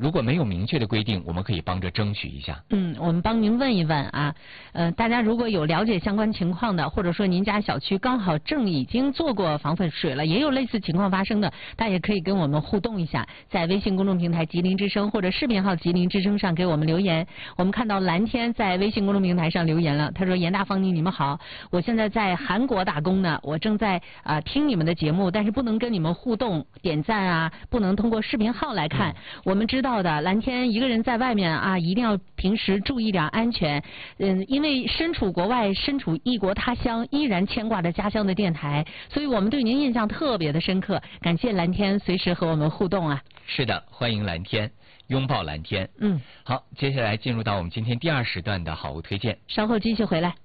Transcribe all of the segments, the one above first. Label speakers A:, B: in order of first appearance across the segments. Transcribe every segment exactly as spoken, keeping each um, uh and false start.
A: 如果没有明确的规定，我们可以帮着争取一下。
B: 嗯，我们帮您问一问啊，呃，大家如果有了解相关情况的，或者说您家小区刚好正已经做过防范水了，也有类似情况发生的，大家也可以跟我们互动一下，在微信公众平台吉林之声或者视频号吉林之声上给我们留言。我们看到蓝天在微信公众平台上留言了，他说：严大方妮，你们好，我现在在韩国打工呢，我正在啊、呃、听你们的节目，但是不能跟你们互动点赞啊，不能通过视频号来看。我们知道的，蓝天一个人在外面啊，一定要平时注意点安全。嗯，因为身处国外，身处异国他乡，依然牵挂着家乡的电台，所以我们对您印象特别的深刻。感谢蓝天随时和我们互动啊。
A: 是的，欢迎蓝天，拥抱蓝天。
B: 嗯，
A: 好，接下来进入到我们今天第二时段的好物推荐，
B: 稍后继续回来。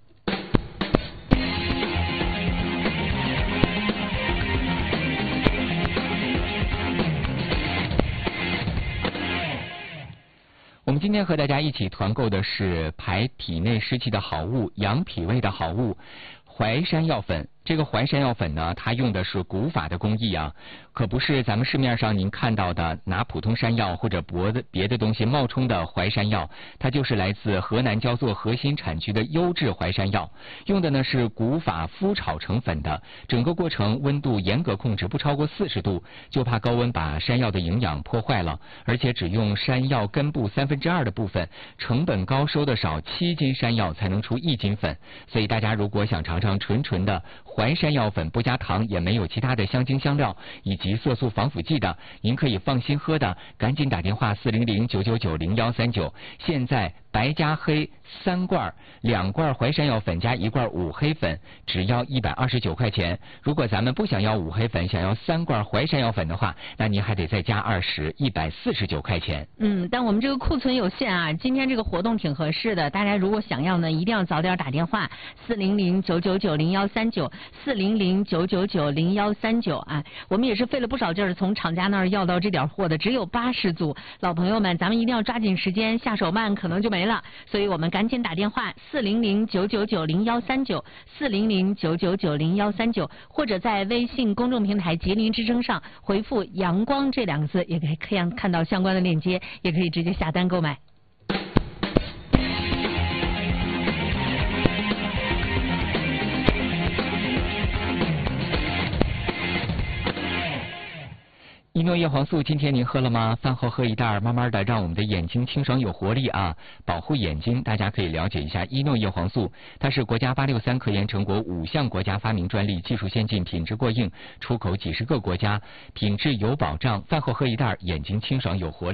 A: 我们今天和大家一起团购的是排体内湿气的好物、养脾胃的好物淮山药粉。这个淮山药粉呢，它用的是古法的工艺啊，可不是咱们市面上您看到的拿普通山药或者别的别的东西冒充的淮山药，它就是来自河南焦作核心产区的优质淮山药，用的呢是古法麸炒成粉的，整个过程温度严格控制，不超过四十度，就怕高温把山药的营养破坏了，而且只用山药根部三分之二的部分，成本高收的少，七斤山药才能出一斤粉，所以大家如果想尝尝纯纯的淮山药粉，不加糖也没有其他的香精香料以及色素防腐剂的，您可以放心喝的，赶紧打电话四零零九九九零幺三九。现在白加黑三罐，两罐淮山药粉加一罐五黑粉，只要一百二十九块钱。如果咱们不想要五黑粉，想要三罐淮山药粉的话，那您还得再加二十，一百四十九块钱。
B: 嗯，但我们这个库存有限啊，今天这个活动挺合适的，大家如果想要呢，一定要早点打电话四零零九九九零幺三九四零零九九九零幺三九啊。我们也是费了不少劲儿从厂家那儿要到这点货的，只有八十组。老朋友们，咱们一定要抓紧时间，下手慢可能就没了，所以我们赶紧打电话四零零九九九零幺三九四零零九九九零幺三九，或者在微信公众平台吉林之声上回复阳光这两个字，也可以看看到相关的链接，也可以直接下单购买。
A: 一诺叶黄素，今天您喝了吗？饭后喝一袋，慢慢的让我们的眼睛清爽有活力啊！保护眼睛，大家可以了解一下一诺叶黄素，它是国家八六三科研成果五项国家发明专利，技术先进，品质过硬，出口几十个国家，品质有保障。饭后喝一袋，眼睛清爽有活力。